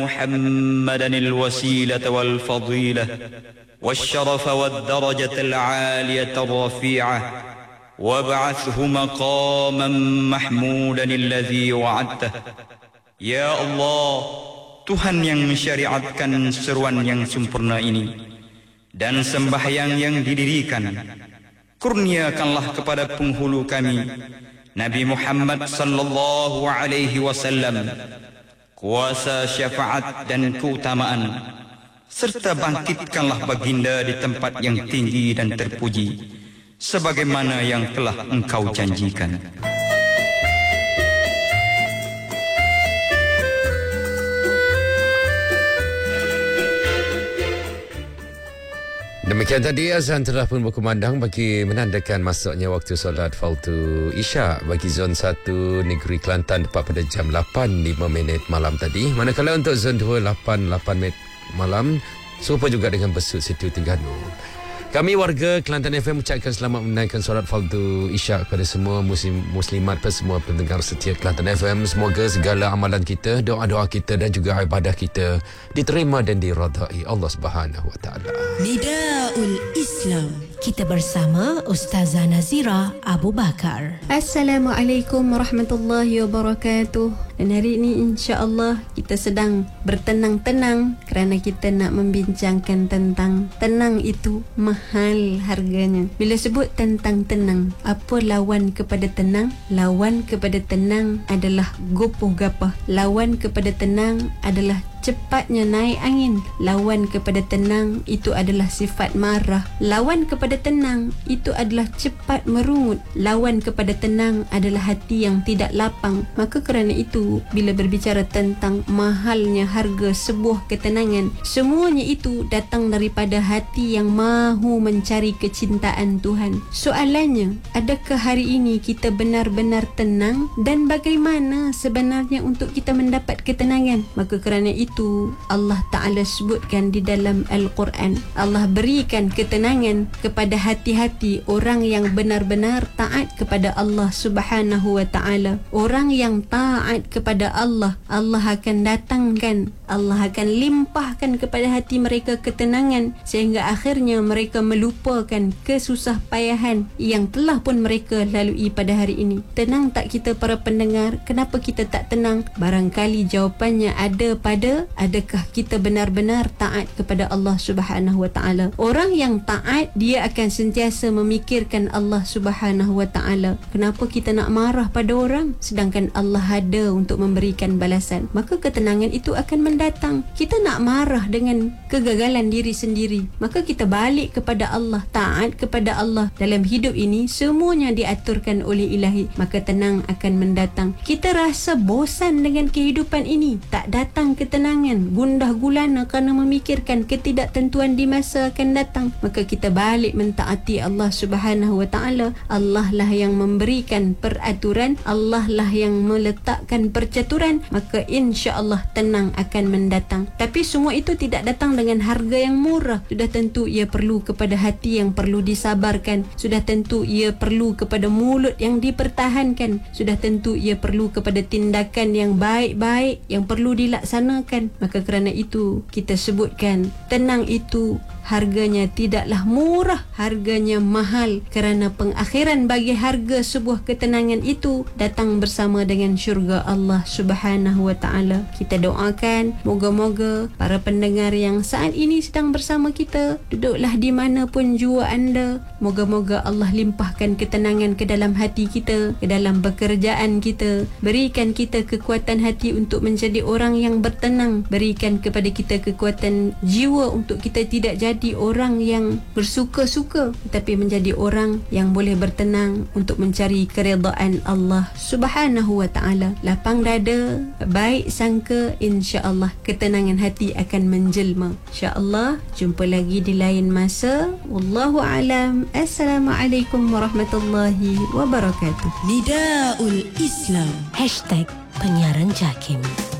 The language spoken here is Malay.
محمدا الوسيلة والفضيلة والشرف والدرجة العالية الرفيعة وابعثه مقاما محمودا الذي وعدته. Ya Allah, Tuhan yang mensyariatkan seruan yang sempurna ini dan sembahyang yang didirikan, kurniakanlah kepada penghulu kami Nabi Muhammad sallallahu alaihi wasallam kuasa syafaat dan keutamaan, serta bangkitkanlah baginda di tempat yang tinggi dan terpuji sebagaimana yang telah engkau janjikan. Demikian tadi azan telah pun berkumandang bagi menandakan masuknya waktu solat fardu Isyak bagi zon 1 Negeri Kelantan tepat pada jam 8.05 malam tadi. Manakala untuk zon 2 8 malam serupa juga dengan Besut Situ Terengganu. Kami warga Kelantan FM ucapkan selamat menunaikan solat fardu Isyak kepada semua muslimat dan semua pendengar setia Kelantan FM. Semoga segala amalan kita, doa-doa kita dan juga ibadah kita diterima dan diredai Allah Subhanahu Wa Taala. Nidaul Islam. Kita bersama Ustazah Nazira Abu Bakar. Assalamualaikum warahmatullahi wabarakatuh. Dan hari ini insya-Allah kita sedang bertenang-tenang kerana kita nak membincangkan tentang tenang itu mahal harganya. Bila sebut tentang tenang, apa lawan kepada tenang? Lawan kepada tenang adalah gopoh gapah. Lawan kepada tenang adalah cepatnya naik angin. Lawan kepada tenang itu adalah sifat marah. Lawan kepada tenang itu adalah cepat merungut. Lawan kepada tenang adalah hati yang tidak lapang. Maka kerana itu, bila berbicara tentang mahalnya harga sebuah ketenangan, semuanya itu datang daripada hati yang mahu mencari kecintaan Tuhan. Soalannya, adakah hari ini kita benar-benar tenang? Dan bagaimana sebenarnya untuk kita mendapat ketenangan? Maka kerana itu Allah Ta'ala sebutkan di dalam Al-Quran, Allah berikan ketenangan kepada hati-hati orang yang benar-benar taat kepada Allah Subhanahu Wa Ta'ala. Orang yang taat kepada Allah, Allah akan datangkan, Allah akan limpahkan kepada hati mereka ketenangan sehingga akhirnya mereka melupakan kesusah payahan yang telah pun mereka lalui pada hari ini. Tenang tak kita para pendengar? Kenapa kita tak tenang? Barangkali jawapannya ada pada adakah kita benar-benar taat kepada Allah Subhanahu Wa Ta'ala. Orang yang taat, dia akan sentiasa memikirkan Allah Subhanahu Wa Ta'ala. Kenapa kita nak marah pada orang sedangkan Allah ada untuk memberikan balasan? Maka ketenangan itu akan mendatang. Kita nak marah dengan kegagalan diri sendiri, maka kita balik kepada Allah, taat kepada Allah. Dalam hidup ini semuanya diaturkan oleh Ilahi, maka tenang akan mendatang. Kita rasa bosan dengan kehidupan ini, tak datang ketenangan, gundah gulana kerana memikirkan ketidaktentuan di masa akan datang, maka kita balik mentaati Allah Subhanahu Wa Ta'ala. Allah lah yang memberikan peraturan, Allah lah yang meletakkan percaturan, maka insya-Allah tenang akan mendatang. Tapi semua itu tidak datang dengan harga yang murah. Sudah tentu ia perlu kepada hati yang perlu disabarkan, sudah tentu ia perlu kepada mulut yang dipertahankan, sudah tentu ia perlu kepada tindakan yang baik-baik yang perlu dilaksanakan. Maka kerana itu kita sebutkan tenang itu harganya tidaklah murah, harganya mahal, kerana pengakhiran bagi harga sebuah ketenangan itu datang bersama dengan syurga Allah Subhanahu Wa Ta'ala. Kita doakan moga-moga para pendengar yang saat ini sedang bersama kita, duduklah di mana pun jua anda, moga-moga Allah limpahkan ketenangan ke dalam hati kita, ke dalam pekerjaan kita, berikan kita kekuatan hati untuk menjadi orang yang bertenang, berikan kepada kita kekuatan jiwa untuk kita tidak jadi orang yang bersuka-suka, tetapi menjadi orang yang boleh bertenang untuk mencari keredaan Allah Subhanahu Wa Ta'ala. Lapang dada, baik sangka, insya-Allah ketenangan hati akan menjelma. Insya-Allah jumpa lagi di lain masa. Wallahu alam. Assalamualaikum warahmatullahi wabarakatuh. Nidaul Islam #penyiaran JAKIM.